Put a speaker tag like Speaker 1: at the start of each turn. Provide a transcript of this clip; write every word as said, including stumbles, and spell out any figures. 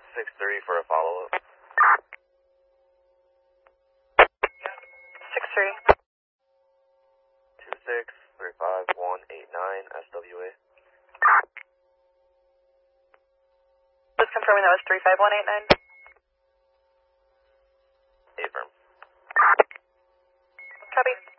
Speaker 1: six three for a follow-up.
Speaker 2: six three.
Speaker 1: two six three five one eight nine S W A.
Speaker 2: Just confirming that was three five one eight nine.
Speaker 1: Affirm.
Speaker 2: Copy.